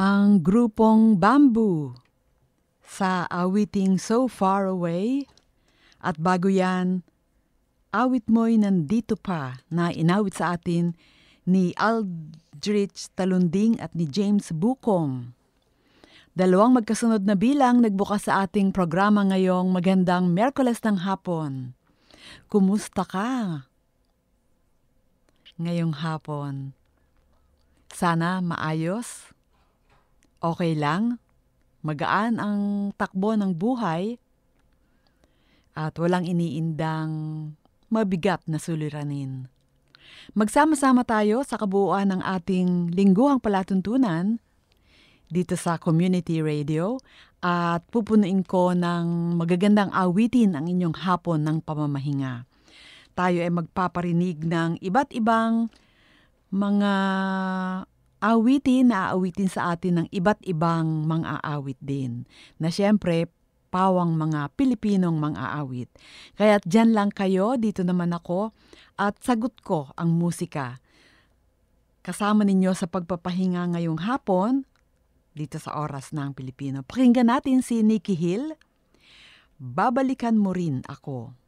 ang grupong Bamboo sa awiting So Far Away. At bago yan, awit mo'y nandito pa na inawit sa atin ni Aldrich Talunding at ni James Bucong. Dalawang magkasunod na bilang nagbukas sa ating programa ngayong magandang Miyerkules ng hapon. Kumusta ka ngayong hapon? Sana maayos? Okay lang? Magaan ang takbo ng buhay? At walang iniindang mabigat na suliranin. Magsama-sama tayo sa kabuuan ng ating lingguhang palatuntunan dito sa Community Radio at pupunuin ko ng magagandang awitin ang inyong hapon ng pamamahinga. Tayo ay magpaparinig ng iba't ibang mga awitin na aawitin sa atin ng iba't ibang mga aawit din. Na siyempre, pawang mga Pilipinong mga aawit. Kaya't dyan lang kayo, dito naman ako, at sagot ko ang musika. Kasama ninyo sa pagpapahinga ngayong hapon, dito sa Oras ng Pilipino. Pakinggan natin si Nikki Hill, Babalikan Mo Rin Ako.